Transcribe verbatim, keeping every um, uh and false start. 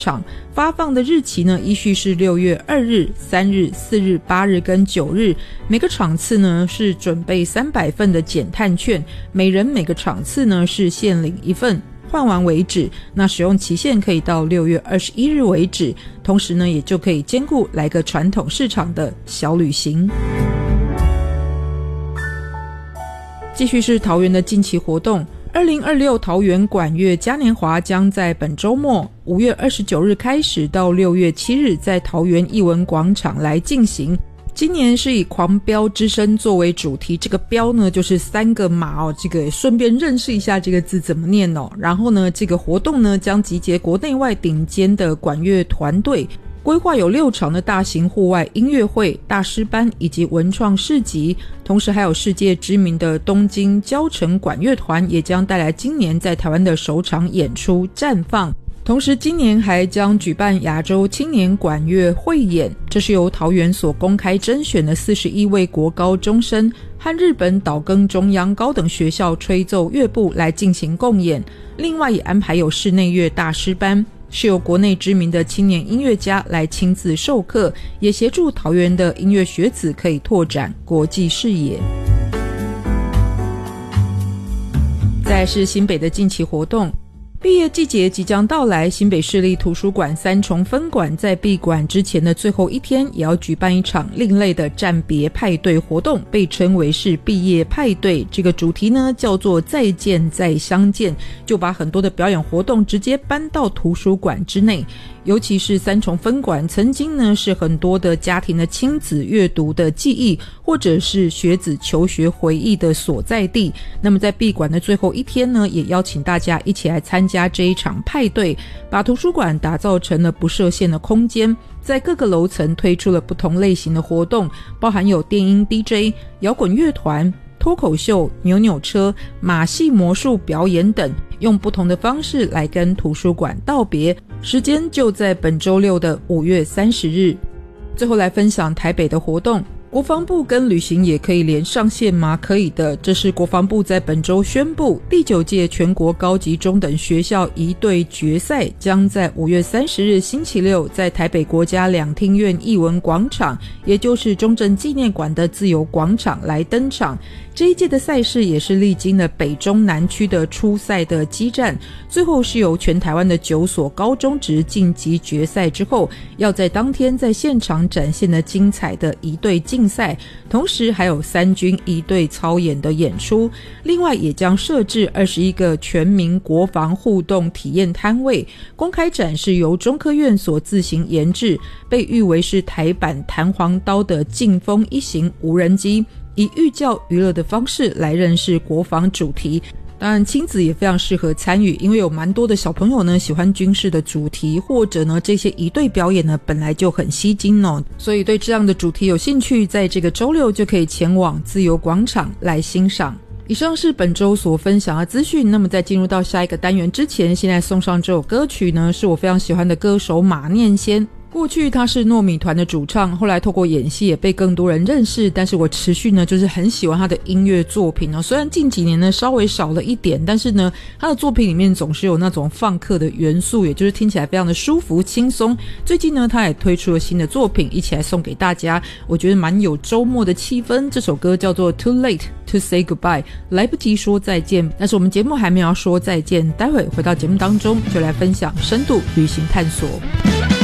场发放的日期呢，依序是六月二日、三日、四日、八日跟九日。每个场次呢是准备三百份的减碳券，每人每个场次呢是限领一份，换完为止。那使用期限可以到六月二十一日为止，同时呢也就可以兼顾来个传统市场的小旅行。继续是桃园的近期活动，二零二六桃园管乐嘉年华将在本周末五月二十九日开始到六月七日在桃园艺文广场来进行。今年是以狂飙之声作为主题，这个飙呢就是三个马哦，这个顺便认识一下这个字怎么念哦。然后呢，这个活动呢将集结国内外顶尖的管乐团队，规划有六场的大型户外音乐会、大师班以及文创市集，同时还有世界知名的东京交城管乐团也将带来今年在台湾的首场演出绽放。同时今年还将举办亚洲青年管乐汇演，这是由桃园所公开甄选的四十一位国高中生和日本岛根中央高等学校吹奏乐部来进行共演。另外也安排有室内乐大师班，是由国内知名的青年音乐家来亲自授课，也协助桃园的音乐学子可以拓展国际视野。再来是新北的近期活动，毕业季节即将到来，新北市立图书馆三重分馆在闭馆之前的最后一天也要举办一场另类的暂别派对活动，被称为是毕业派对。这个主题呢叫做再见再相见，就把很多的表演活动直接搬到图书馆之内。尤其是三重分馆曾经呢是很多的家庭的亲子阅读的记忆，或者是学子求学回忆的所在地。那么在闭馆的最后一天呢，也邀请大家一起来参加这一场派对，把图书馆打造成了不设限的空间，在各个楼层推出了不同类型的活动，包含有电音 D J、 摇滚乐团、脱口秀、扭扭车、马戏魔术表演等，用不同的方式来跟图书馆道别。时间就在本周六的五月三十日。最后来分享台北的活动，国防部跟旅行也可以连上线吗？可以的，这是国防部在本周宣布，第九届全国高级中等学校仪队决赛将在五月三十日星期六在台北国家两厅院艺文广场，也就是中正纪念馆的自由广场来登场。这一届的赛事也是历经了北中南区的初赛的激战，最后是由全台湾的九所高中职晋级决赛之后，要在当天在现场展现了精彩的仪队竞赛，同时还有三军仪队操演的演出。另外也将设置二十一个全民国防互动体验摊位，公开展示由中科院所自行研制，被誉为是台版弹簧刀的劲风一型无人机，以寓教于乐的方式来认识国防主题。当然亲子也非常适合参与，因为有蛮多的小朋友呢喜欢军事的主题，或者呢这些仪队表演呢本来就很吸睛哦，所以对这样的主题有兴趣，在这个周六就可以前往自由广场来欣赏。以上是本周所分享的资讯，那么在进入到下一个单元之前，现在送上这首歌曲呢是我非常喜欢的歌手马念先。过去他是糯米团的主唱，后来透过演戏也被更多人认识，但是我持续呢就是很喜欢他的音乐作品哦。虽然近几年呢稍微少了一点，但是呢他的作品里面总是有那种放克的元素，也就是听起来非常的舒服轻松。最近呢他也推出了新的作品，一起来送给大家，我觉得蛮有周末的气氛。这首歌叫做 Too Late to Say Goodbye， 来不及说再见。但是我们节目还没有要说再见，待会回到节目当中就来分享深度旅行探索。